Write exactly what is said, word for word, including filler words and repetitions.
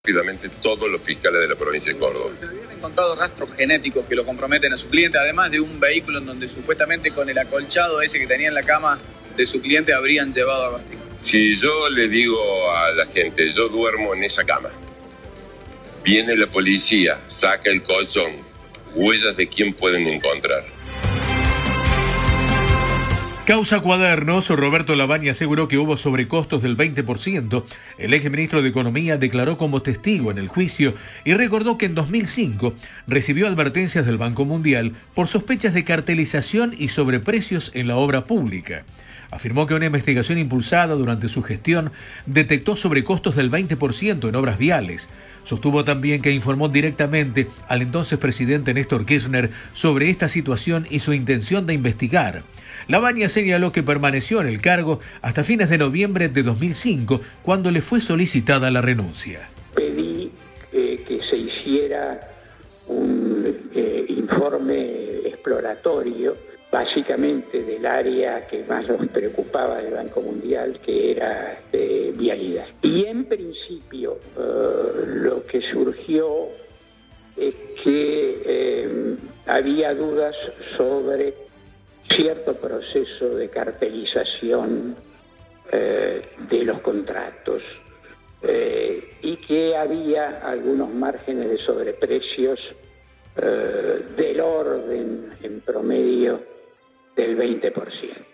rápidamente todos los fiscales de la provincia de Córdoba. Se habían encontrado rastros genéticos que lo comprometen a su cliente, además de un vehículo en donde supuestamente con el acolchado ese que tenía en la cama de su cliente habrían llevado a Agostín. Si yo le digo a la gente, yo duermo en esa cama, viene la policía, saca el colchón, huellas de quién pueden encontrar. Causa Cuadernos, Roberto Lavagna aseguró que hubo sobrecostos del veinte por ciento. El exministro de Economía declaró como testigo en el juicio y recordó que en dos mil cinco recibió advertencias del Banco Mundial por sospechas de cartelización y sobreprecios en la obra pública. Afirmó que una investigación impulsada durante su gestión detectó sobrecostos del veinte por ciento en obras viales. Sostuvo también que informó directamente al entonces presidente Néstor Kirchner sobre esta situación y su intención de investigar. Lavagna señaló que permaneció en el cargo hasta fines de noviembre de dos mil cinco, cuando le fue solicitada la renuncia. Pedí eh, que se hiciera un eh, informe exploratorio, básicamente del área que más nos preocupaba del Banco Mundial, que era eh, vialidad. Y en principio eh, lo que surgió es que eh, había dudas sobre cierto proceso de cartelización eh, de los contratos eh, y que había algunos márgenes de sobreprecios eh, del orden en promedio del veinte por ciento.